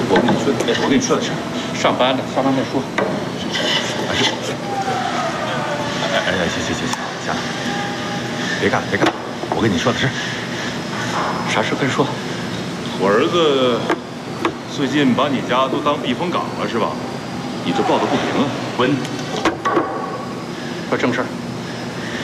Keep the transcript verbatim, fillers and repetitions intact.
我跟你说，我跟你说的是， 上班了，上班再说。 哎哎哎，行行行行，行了，别干了别干了，我跟你说的是， 啥事快说。 我儿子最近把你家都当避风港了是吧？你这抱得不平啊！ 滚！说正事儿。